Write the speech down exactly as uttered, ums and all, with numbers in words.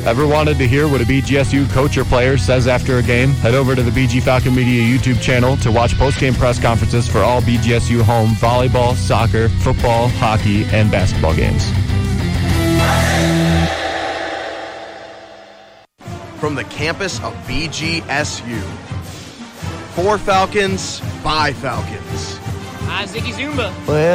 Ever wanted to hear what a B G S U coach or player says after a game? Head over to the B G Falcon Media YouTube channel to watch post-game press conferences for all B G S U home volleyball, soccer, football, hockey, and basketball games. From the campus of B G S U. For Falcons, by Falcons. Hi, Ziggy Zumba. Well,